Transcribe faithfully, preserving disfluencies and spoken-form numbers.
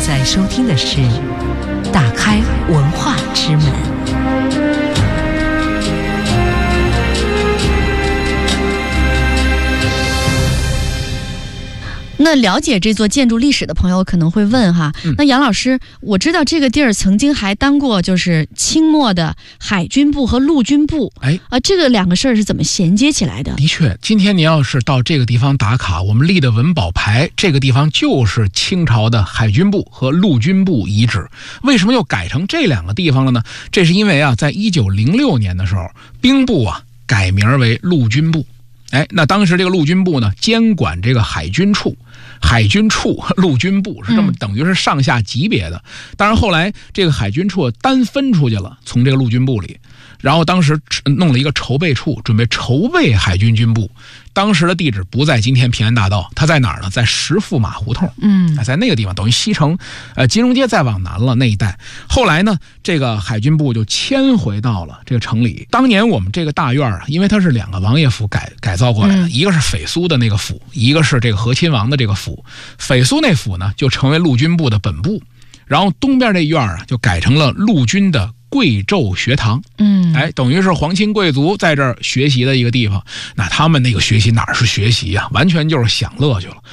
在收听的是《打开文化之门》。 那了解这座建筑历史的朋友可能会问哈，嗯、那杨老师，我知道这个地儿曾经还当过就是清末的海军部和陆军部，哎，啊，这个两个事儿是怎么衔接起来的？ 的确，今天你要是到这个地方打卡，我们立的文保牌，这个地方就是清朝的海军部和陆军部遗址。为什么又改成这两个地方了呢？这是因为啊，在一九零六年的时候，兵部啊改名为陆军部。哎，那当时这个陆军部呢，监管这个海军处，海军处、陆军部是这么等于是上下级别的。当然后来这个海军处单分出去了，从这个陆军部里，然后当时弄了一个筹备处，准备筹备海军军部。当时的地址不在今天平安大道，它在哪儿呢？在石驸马胡同，嗯，在那个地方，等于西城，呃，金融街再往南了那一带。后来呢，这个海军部就迁回到了这个城里。当年我们这个大院啊，因为它是两个王爷府改改造过来的，嗯、一个是匪苏的那个府，一个是这个和亲王的这个府。匪苏那府呢，就成为陆军部的本部，然后东边这院啊，就改成了陆军的贵胄学堂，嗯，哎，等于是皇亲贵族在这儿学习的一个地方。那他们那个学习哪是学习呀、啊？完全就是享乐去了。